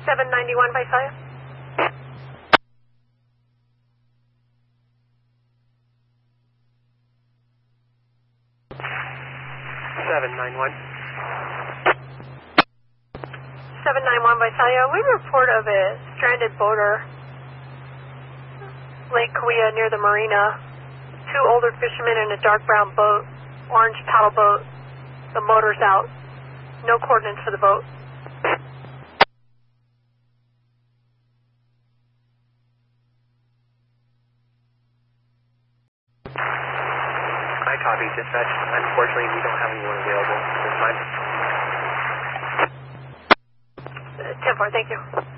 791 Visalia. 791. 791 Visalia. We report of a stranded boater, Lake Kauai near the marina. 2 older fishermen in a dark brown boat, orange paddle boat. The motor's out. No coordinates for the boat. I copy, dispatch. Unfortunately, we don't have anyone available at this time. 10-4, thank you.